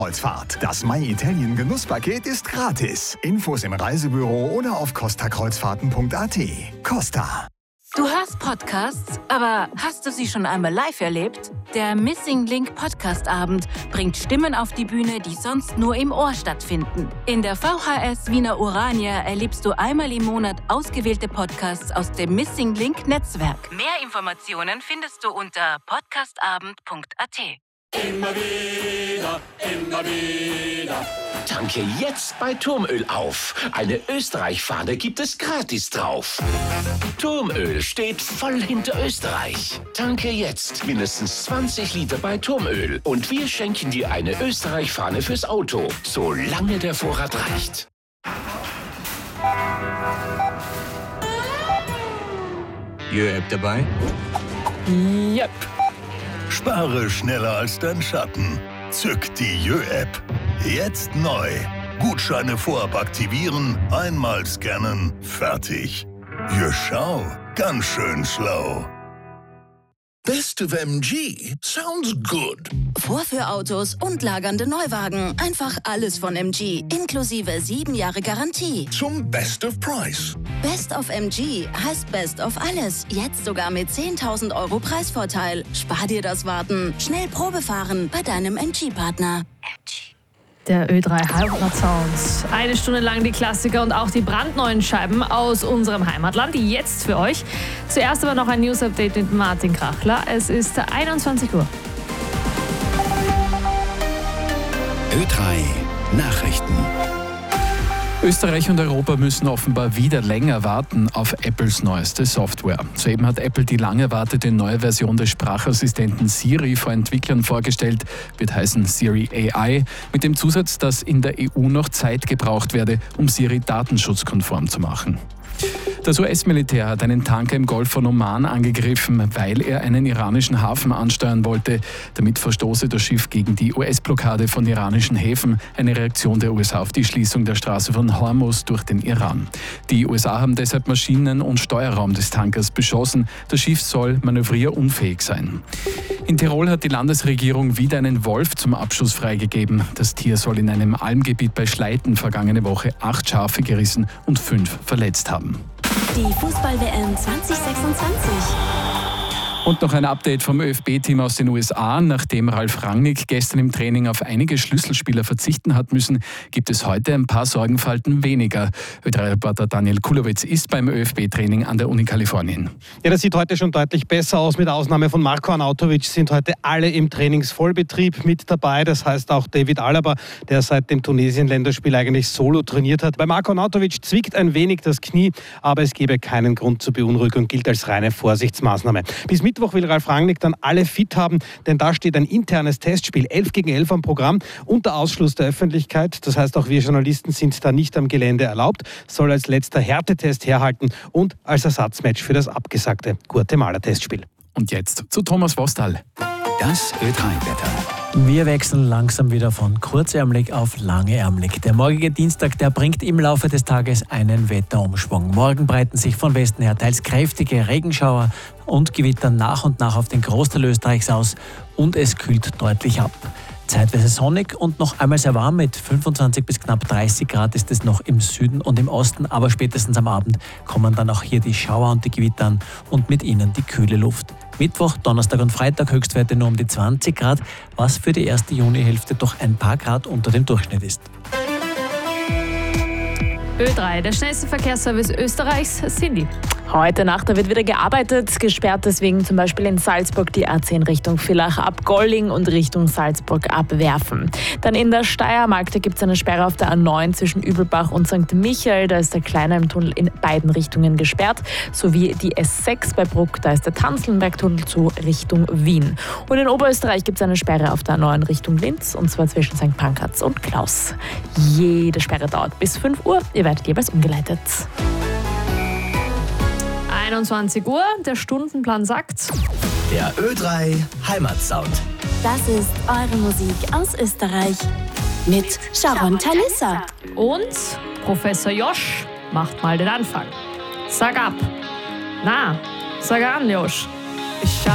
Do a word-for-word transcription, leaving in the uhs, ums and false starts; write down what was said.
Kreuzfahrt. Das My Italien Genusspaket ist gratis. Infos im Reisebüro oder auf costa kreuzfahrten punkt a t. Costa. Du hörst Podcasts, aber hast du sie schon einmal live erlebt? Der Missing Link Podcast Abend bringt Stimmen auf die Bühne, die sonst nur im Ohr stattfinden. In der V H S Wiener Urania erlebst du einmal im Monat ausgewählte Podcasts aus dem Missing Link Netzwerk. Mehr Informationen findest du unter podcastabend punkt a t. Immer wieder, immer wieder. Tanke jetzt bei Turmöl auf. Eine Österreich-Fahne gibt es gratis drauf. Turmöl steht voll hinter Österreich. Tanke jetzt mindestens zwanzig Liter bei Turmöl und wir schenken dir eine Österreich-Fahne fürs Auto, solange der Vorrat reicht. Jö-App dabei? Yep. Spare schneller als dein Schatten. Zück die Jö-App. Jetzt neu. Gutscheine vorab aktivieren, einmal scannen, fertig. Jö, schau, ganz schön schlau. Best of M G sounds good. Vorführautos und lagernde Neuwagen. Einfach alles von M G, inklusive sieben Jahre Garantie. Zum Best of Price. Best of M G heißt Best of alles. Jetzt sogar mit zehntausend Euro Preisvorteil. Spar dir das Warten. Schnell Probe fahren bei deinem M G-Partner. M G. Der Ö drei Heimatsounds. Eine Stunde lang die Klassiker und auch die brandneuen Scheiben aus unserem Heimatland. Jetzt für euch. Zuerst aber noch ein News-Update mit Martin Krachler. Es ist einundzwanzig Uhr. Ö drei Nachrichten. Österreich und Europa müssen offenbar wieder länger warten auf Apples neueste Software. Soeben hat Apple die lang erwartete neue Version des Sprachassistenten Siri vor Entwicklern vorgestellt, wird heißen Siri A I, mit dem Zusatz, dass in der E U noch Zeit gebraucht werde, um Siri datenschutzkonform zu machen. Das U S-Militär hat einen Tanker im Golf von Oman angegriffen, weil er einen iranischen Hafen ansteuern wollte. Damit verstoße das Schiff gegen die U S-Blockade von iranischen Häfen, eine Reaktion der U S A auf die Schließung der Straße von Hormuz durch den Iran. Die U S A haben deshalb Maschinen und Steuerraum des Tankers beschossen. Das Schiff soll manövrierunfähig sein. In Tirol hat die Landesregierung wieder einen Wolf zum Abschuss freigegeben. Das Tier soll in einem Almgebiet bei Schleiten vergangene Woche acht Schafe gerissen und fünf verletzt haben. Die Fußball-W M zwanzig sechsundzwanzig. Und noch ein Update vom Ö F B-Team aus den U S A. Nachdem Ralf Rangnick gestern im Training auf einige Schlüsselspieler verzichten hat müssen, gibt es heute ein paar Sorgenfalten weniger. Ö drei Reporter Daniel Kulowitz ist beim Ö F B-Training an der Uni Kalifornien. Ja, das sieht heute schon deutlich besser aus. Mit Ausnahme von Marko Arnautovic sind heute alle im Trainingsvollbetrieb mit dabei. Das heißt auch David Alaba, der seit dem Tunesien-Länderspiel eigentlich solo trainiert hat. Bei Marko Arnautovic zwickt ein wenig das Knie, aber es gebe keinen Grund zur Beunruhigung, gilt als reine Vorsichtsmaßnahme. Bis Mittwoch will Ralf Rangnick dann alle fit haben, denn da steht ein internes Testspiel, elf gegen elf am Programm, unter Ausschluss der Öffentlichkeit. Das heißt, auch wir Journalisten sind da nicht am Gelände erlaubt, soll als letzter Härtetest herhalten und als Ersatzmatch für das abgesagte Guatemala-Testspiel. Und jetzt zu Thomas Vostal. Das Ö drei Wetter. Wir wechseln langsam wieder von kurzärmelig auf langärmelig. Der morgige Dienstag, der bringt im Laufe des Tages einen Wetterumschwung. Morgen breiten sich von Westen her teils kräftige Regenschauer und Gewitter nach und nach auf den Großteil Österreichs aus und es kühlt deutlich ab. Zeitweise sonnig und noch einmal sehr warm mit fünfundzwanzig bis knapp dreißig Grad ist es noch im Süden und im Osten, aber spätestens am Abend kommen dann auch hier die Schauer und die Gewitter an und mit ihnen die kühle Luft. Mittwoch, Donnerstag und Freitag Höchstwerte nur um die zwanzig Grad, was für die erste Junihälfte doch ein paar Grad unter dem Durchschnitt ist. Ö drei, der schnellste Verkehrsservice Österreichs, Cindy. Heute Nacht, da wird wieder gearbeitet, gesperrt deswegen zum Beispiel in Salzburg die A zehn Richtung Villach ab Golling und Richtung Salzburg ab Werfen. Dann in der Steiermark, da gibt es eine Sperre auf der A neun zwischen Übelbach und Sankt Michael, da ist der Kleinheim-Tunnel in beiden Richtungen gesperrt, sowie die S sechs bei Bruck, da ist der Tanzlenberg-Tunnel zu Richtung Wien. Und in Oberösterreich gibt es eine Sperre auf der A neun Richtung Linz, und zwar zwischen Sankt Pankraz und Klaus. Jede Sperre dauert bis fünf Uhr, ihr werdet jeweils umgeleitet. einundzwanzig Uhr, der Stundenplan sagt... Der Ö drei Heimatsound. Das ist eure Musik aus Österreich. Mit Sharon Talissa. Und Professor Josch macht mal den Anfang. Sag ab. Na, sag an, Josch. Ich